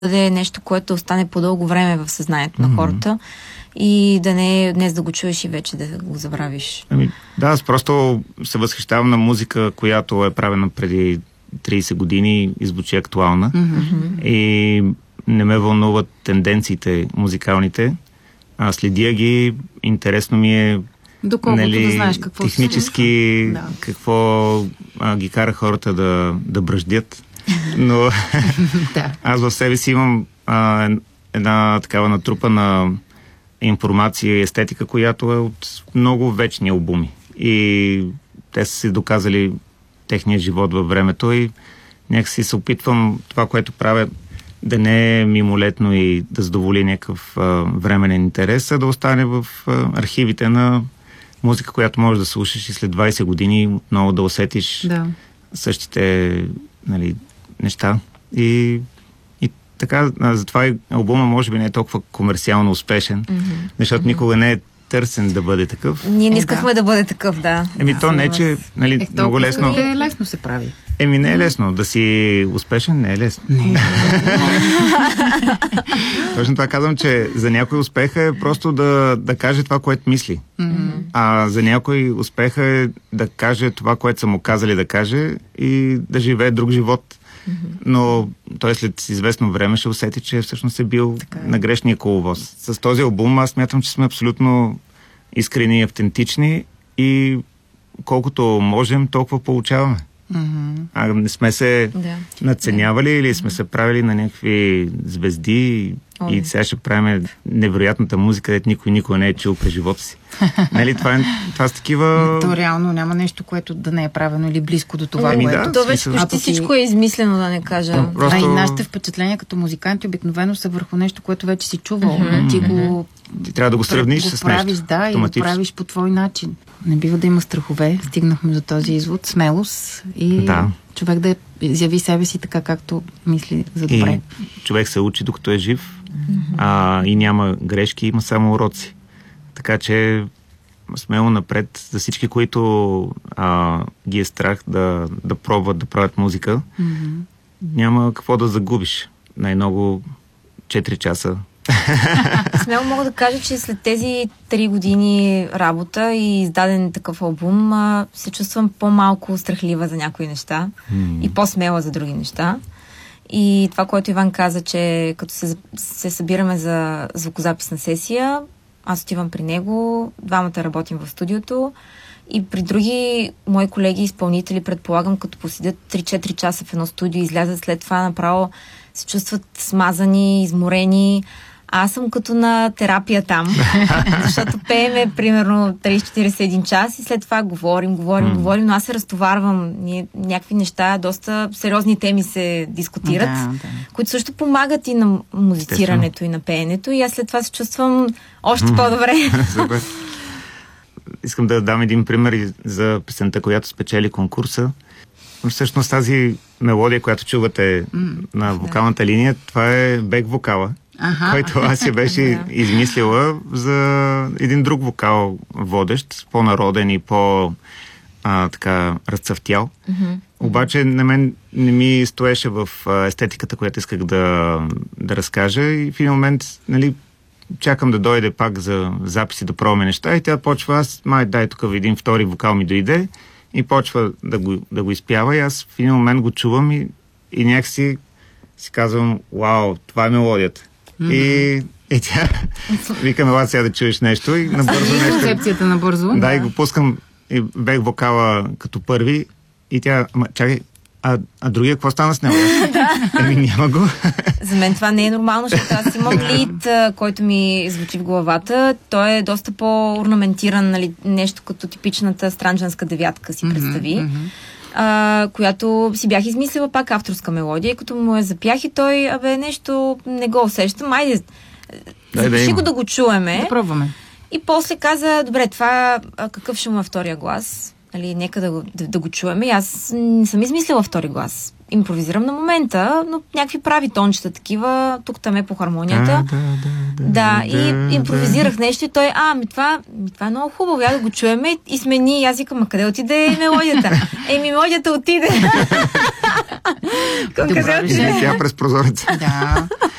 бъде нещо, което остане по-дълго време в съзнанието на хората и да не е днес да го чуеш и вече да го забравиш. Да, аз просто се възхищавам на музика, която е правена преди 30 години и звучи актуална. И не ме вълнуват тенденциите музикалните. Следя ги, интересно ми е доколкото да знаеш какво технически какво ги кара хората да бръждят. Но аз в себе си имам една такава натрупана информация и естетика, която е от много вечни албуми. И те са си доказали техния живот във времето и някакси се опитвам това, което правя, да не е мимолетно и да задоволи някакъв временен интерес, а да остане в архивите на музика, която можеш да слушаш и след 20 години отново да усетиш същите неща. И така, затова и албума може би не е толкова комерциално успешен, защото никога не е търсен да бъде такъв. Ние не искахме да бъде такъв, да. То не е, че много лесно... Лесно се прави. Не е лесно. Да си успешен не е лесно. Точно това казвам, че за някой успеха е просто да каже това, което мисли. А за някой успеха е да каже това, което са му казали да каже и да живее друг живот. Но той след известно време ще усети, че всъщност е бил на грешния коловоз. С този албум аз смятам, че сме абсолютно искрени и автентични и колкото можем, толкова получаваме. Не сме се надценявали или сме се правили на някакви звезди и сега ще правим невероятната музика, където никой не е чул през живота си. Това са такива... То реално няма нещо, което да не е правено или близко до това, което... То вече почти всичко е измислено, да не кажа. И нашите впечатления като музиканти обикновено са върху нещо, което вече си чувал. Ти трябва да го сравниш с нещо. Да, и го правиш по твой начин. Не бива да има страхове. Стигнахме до този извод. Смелост и човек да изяви себе си така, както мисли за добре. И човек се учи докато е жив и няма грешки, има само уроци. Така че смело напред за всички, които ги е страх да пробват да правят музика. Няма какво да загубиш. Най-много 4 часа. Смело мога да кажа, че след тези 3 години работа и издаден такъв албум се чувствам по-малко страхлива за някои неща и по-смела за други неща. И това, което Иван каза, че като се събираме за звукозаписна сесия, аз отивам при него, двамата работим в студиото и при други мои колеги изпълнители, предполагам, като посидят 3-4 часа в едно студио и излязат след това направо се чувстват смазани, изморени. Аз съм като на терапия там, защото пееме примерно 30-41 час и след това говорим, но аз се разтоварвам. Някакви неща, доста сериозни теми се дискутират, които също помагат и на музицирането и на пеенето и аз след това се чувствам още по-добре. Супер. Искам да дам един пример за песента, която спечели конкурса. Всъщност тази мелодия, която чувате на вокалната линия, това е бек вокала, който аз я беше измислила за един друг вокал водещ, по-народен и така разцъфтял. Обаче на мен не ми стоеше в естетиката, която исках да разкажа и в един момент, чакам да дойде пак за записи да пробваме неща и тя почва, дай тук един втори вокал ми дойде и почва да го изпява и аз в един момент го чувам и някакси си казвам, вау, това е мелодията. И тя вика, ела сега да чуеш нещо и набързо нещо. Концепцията набързо. Да, и го пускам и бех вокала като първи и тя, чакай, а другия какво стана с него? Няма го. За мен това не е нормално, защото аз имам лид, който ми звучи в главата. Той е доста по-орнаментиран, нещо като типичната странджанска девятка си представи. Която си бях измислила пак авторска мелодия, като му я запях и той, нещо не го усещам, айде, запиши го да го чуеме. Да пробваме. И после каза, добре, това какъв ще му е втория глас? Нека да го чуем. И аз не съм измислила втори глас. Импровизирам на момента, но някакви прави тончета такива, тук-там е по хармонията. И импровизирах нещо и той, това е много хубаво, я да го чуеме и смени. И аз викам, къде отиде мелодията? Мелодията отиде. Тя през прозореца. Да.